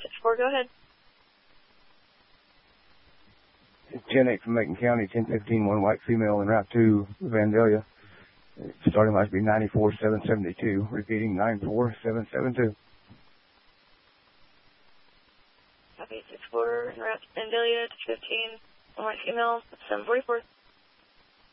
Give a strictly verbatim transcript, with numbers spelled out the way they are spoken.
six four, go ahead. ten eight from Macon County, ten fifteen, one white female en route to Vandalia. Starting light to be ninety-four seven seventy-two, repeating nine four seven seven two. Copy, six four, en route to Vandalia, ten fifteen, one white female, seven forty-four.